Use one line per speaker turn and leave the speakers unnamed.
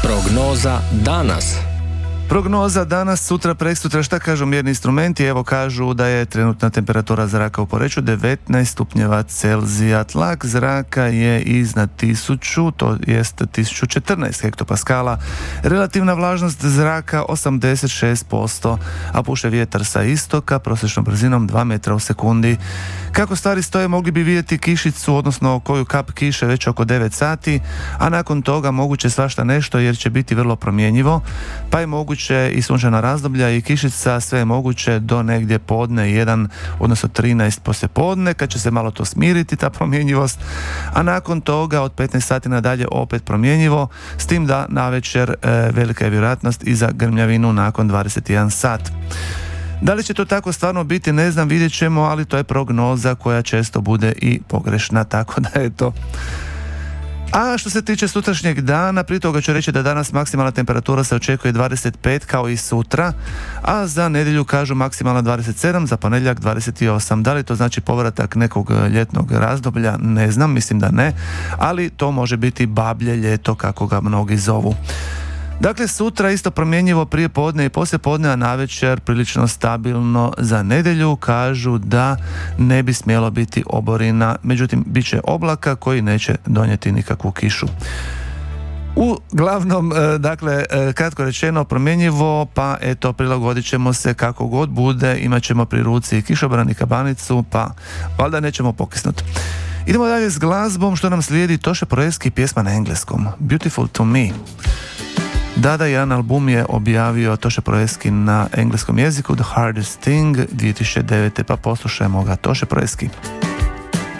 Prognoza danas.
Prognoza danas, sutra, preksutra, šta kažu mjerni instrumenti? Evo kažu da je trenutna temperatura zraka u Poreču 19 stupnjeva Celzija. Tlak zraka je iznad 1000, to jest 1014 hektopaskala. Relativna vlažnost zraka 86%, a puše vjetar sa istoka prosječnom brzinom 2 metra u sekundi. Kako stvari stoje, mogli bi vidjeti kišicu, odnosno koju kap kiše već oko 9 sati, a nakon toga moguće svašta nešto jer će biti vrlo promjenjivo, pa je moguće i sunčana razdoblja i kišica, sve je moguće do negdje podne 1, odnosno 13 poslije podne, kad će se malo to smiriti, ta promjenjivost, a nakon toga od 15 sati nadalje opet promjenjivo, s tim da navečer velika je vjerojatnost i za grmljavinu nakon 21 sat. Da li će to tako stvarno biti, ne znam, vidjet ćemo, ali to je prognoza koja često bude i pogrešna, tako da je to. A što se tiče sutrašnjeg dana, prije toga ću reći da danas maksimalna temperatura se očekuje 25 kao i sutra, a za nedjelju kažu maksimalna 27, za ponedjeljak 28. Da li to znači povratak nekog ljetnog razdoblja? Ne znam, mislim da ne, ali to može biti bablje ljeto kako ga mnogi zovu. Dakle, sutra isto promjenjivo prije podne i poslije podne, a navečer prilično stabilno. Za nedjelju kažu da ne bi smjelo biti oborina, međutim bit će oblaka koji neće donijeti nikakvu kišu. Uglavnom, dakle, kratko rečeno promjenjivo, pa eto, prilagodit ćemo se kako god bude, imat ćemo pri ruci i kišobran i kabanicu, pa valjda nećemo pokisnuti. Idemo dalje s glazbom, što nam slijedi Toše Proeski, pjesma na engleskom, Beautiful to me. Da, jedan album je objavio Toše Proeski na engleskom jeziku, The Hardest Thing, 2009. Pa poslušajmo ga, Toše Proeski.